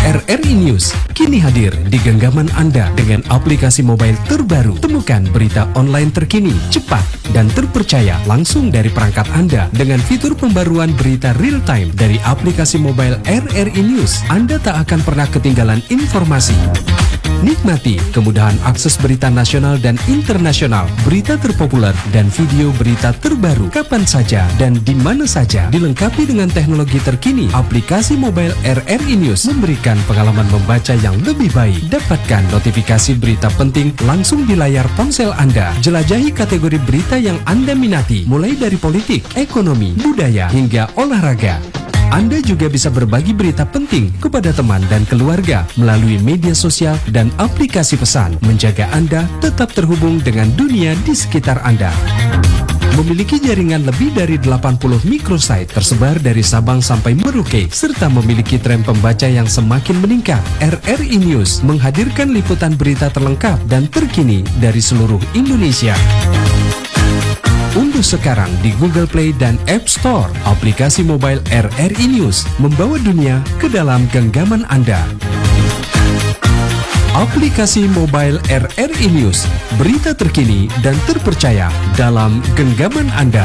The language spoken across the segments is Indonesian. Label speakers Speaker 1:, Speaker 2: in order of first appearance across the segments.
Speaker 1: RRI News kini hadir di genggaman Anda dengan aplikasi mobile terbaru. Temukan berita online terkini, cepat, dan terpercaya langsung dari perangkat Anda dengan fitur pembaruan berita real time dari aplikasi mobile RRI News. Anda tak akan pernah ketinggalan informasi. Nikmati kemudahan akses berita nasional dan internasional, berita terpopuler, dan video berita terbaru kapan saja dan di mana saja. Dilengkapi dengan teknologi terkini, aplikasi mobile RRI News memberikan pengalaman membaca yang lebih baik. Dapatkan notifikasi berita penting langsung di layar ponsel Anda. Jelajahi kategori berita yang Anda minati, mulai dari politik, ekonomi, budaya, hingga olahraga. Anda juga bisa berbagi berita penting kepada teman dan keluarga melalui media sosial dan aplikasi pesan, menjaga Anda tetap terhubung dengan dunia di sekitar Anda. Memiliki jaringan lebih dari 80 microsite tersebar dari Sabang sampai Merauke, serta memiliki tren pembaca yang semakin meningkat. RRI News menghadirkan liputan berita terlengkap dan terkini dari seluruh Indonesia. Unduh sekarang di Google Play dan App Store aplikasi mobile RRI News, membawa dunia ke dalam genggaman Anda. Aplikasi mobile RRI News, berita terkini dan terpercaya dalam genggaman Anda.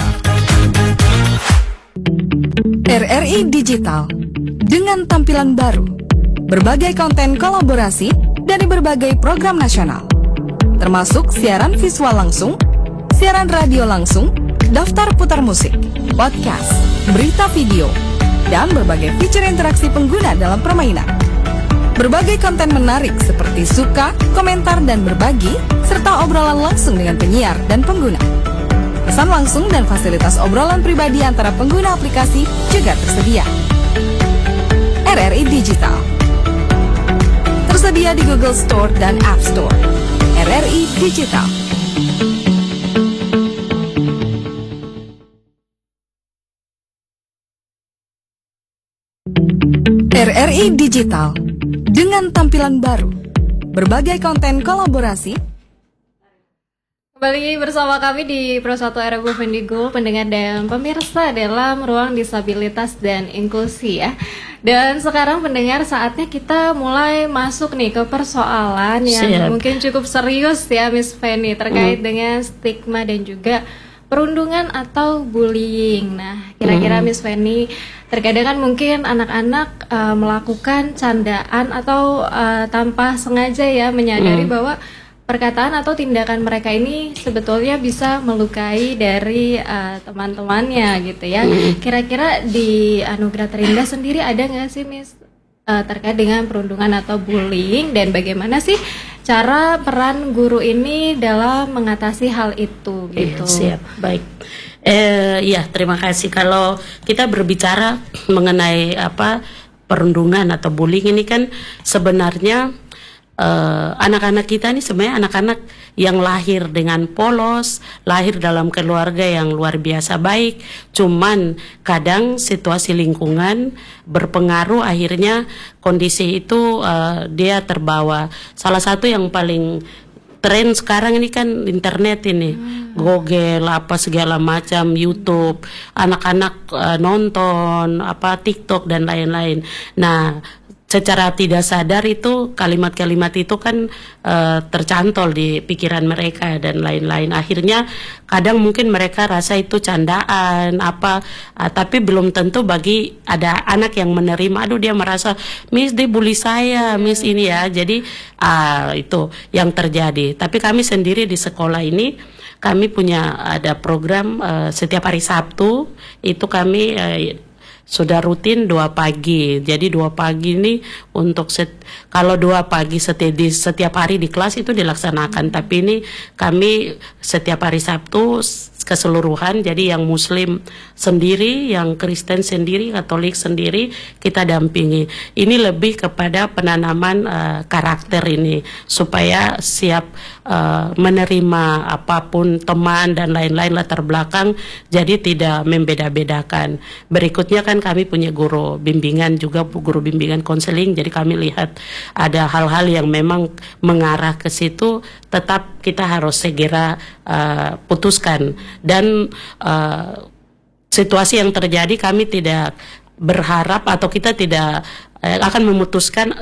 Speaker 2: RRI Digital, dengan tampilan baru, berbagai konten kolaborasi dari berbagai program nasional, termasuk siaran visual langsung, siaran radio langsung, daftar putar musik, podcast, berita video, dan berbagai fitur interaksi pengguna dalam permainan. Berbagai konten menarik seperti suka, komentar, dan berbagi, serta obrolan langsung dengan penyiar dan pengguna. Pesan langsung dan fasilitas obrolan pribadi antara pengguna aplikasi juga tersedia. RRI Digital tersedia di Google Store dan App Store. RRI Digital. RRI Digital, dengan tampilan baru, berbagai konten kolaborasi.
Speaker 3: Kembali bersama kami di Pro 1 RRI Bendigo, pendengar dan pemirsa dalam ruang disabilitas dan inklusi ya. Dan sekarang pendengar, saatnya kita mulai masuk nih ke persoalan yang mungkin cukup serius ya Miss Feni, terkait dengan stigma dan juga perundungan atau bullying. Nah, kira-kira Miss Feni, terkadang kan mungkin anak-anak melakukan candaan atau tanpa sengaja ya menyadari bahwa perkataan atau tindakan mereka ini sebetulnya bisa melukai dari teman-temannya gitu ya. Kira-kira di Anugerah Terindah sendiri ada nggak sih Miss terkait dengan perundungan atau bullying, dan bagaimana sih cara peran guru ini dalam mengatasi hal itu gitu?
Speaker 4: Siap, baik. Ya, terima kasih. Kalau kita berbicara mengenai perundungan atau bullying ini kan sebenarnya anak-anak kita ini sebenarnya anak-anak yang lahir dengan polos, lahir dalam keluarga yang luar biasa baik, cuman kadang situasi lingkungan berpengaruh, akhirnya kondisi itu dia terbawa. Salah satu yang paling tren sekarang ini kan internet ini, Google apa segala macam, YouTube, anak-anak nonton TikTok dan lain-lain. Nah, secara tidak sadar itu kalimat-kalimat itu kan tercantol di pikiran mereka dan lain-lain. Akhirnya kadang mungkin mereka rasa itu candaan tapi belum tentu bagi ada anak yang menerima. Aduh, dia merasa Miss dia bully saya, Miss ini ya. Jadi itu yang terjadi. Tapi kami sendiri di sekolah ini kami punya ada program setiap hari Sabtu itu kami sudah rutin 2 pagi. Jadi 2 pagi ini untuk kalau 2 pagi setiap hari di kelas itu dilaksanakan, tapi ini kami setiap hari Sabtu keseluruhan. Jadi yang Muslim sendiri, yang Kristen sendiri, Katolik sendiri kita dampingi. Ini lebih kepada penanaman karakter ini supaya siap menerima apapun teman dan lain-lain latar belakang, jadi tidak membeda-bedakan. Berikutnya kan kami punya guru bimbingan juga, guru bimbingan konseling, jadi kami lihat ada hal-hal yang memang mengarah ke situ, tetap kita harus segera putuskan. Dan situasi yang terjadi kami tidak berharap atau kita tidak akan memutuskan